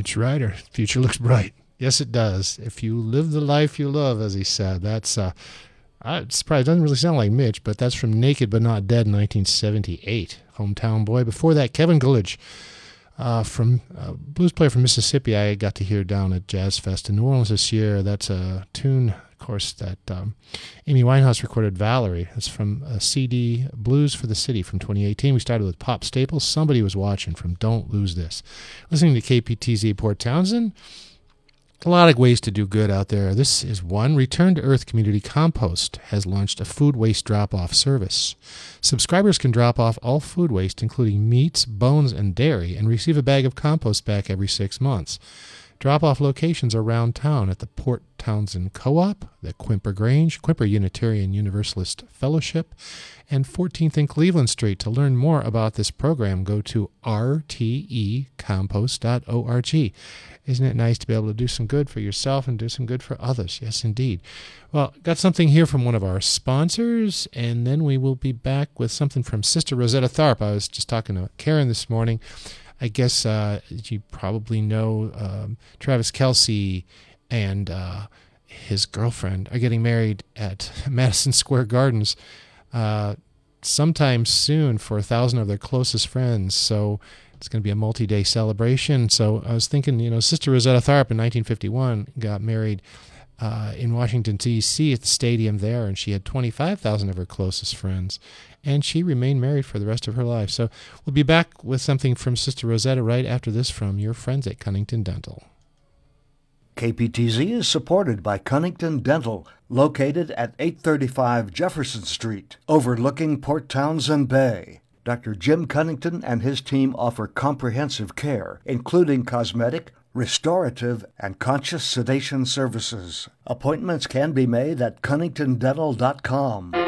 Mitch Ryder. Future looks bright. Yes, it does. If you live the life you love, as he said. That's, I'm surprised. It doesn't really sound like Mitch, but that's from Naked But Not Dead in 1978. Hometown Boy. Before that, Kevin Coolidge, from blues player from Mississippi, I got to hear down at Jazz Fest in New Orleans this year. That's a tune, of course, that Amy Winehouse recorded, Valerie. It's from a CD, Blues for the City, from 2018. We started with Pop Staples, Somebody Was Watching, from Don't Lose This. Listening to KPTZ Port Townsend. A lot of ways to do good out there. This is one. Return to Earth Community Compost has launched a food waste drop-off service. Subscribers can drop off all food waste, including meats, bones, and dairy, and receive a bag of compost back every 6 months. Drop-off locations are around town at the Port Townsend Co-op, the Quimper Grange, Quimper Unitarian Universalist Fellowship, and 14th and Cleveland Street. To learn more about this program, go to rtecompost.org. Isn't it nice to be able to do some good for yourself and do some good for others? Yes, indeed. Well, got something here from one of our sponsors, and then we will be back with something from Sister Rosetta Tharpe. I was just talking to Karen this morning. I guess you probably know Travis Kelce and his girlfriend are getting married at Madison Square Gardens sometime soon for 1,000 of their closest friends. So it's going to be a multi-day celebration. So I was thinking, Sister Rosetta Tharpe in 1951 got married in Washington, D.C. at the stadium there, and she had 25,000 of her closest friends. And she remained married for the rest of her life. So we'll be back with something from Sister Rosetta right after this from your friends at Cunnington Dental. KPTZ is supported by Cunnington Dental, located at 835 Jefferson Street, overlooking Port Townsend Bay. Dr. Jim Cunnington and his team offer comprehensive care, including cosmetic, restorative, and conscious sedation services. Appointments can be made at cunningtondental.com.